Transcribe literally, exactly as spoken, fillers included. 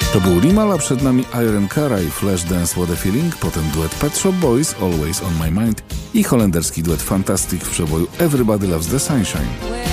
To był Limal, a przed nami Iron Cara i Flashdance What a Feeling, potem duet Pet Shop Boys, Always on My Mind i holenderski duet Fantastic w przeboju Everybody Loves the Sunshine.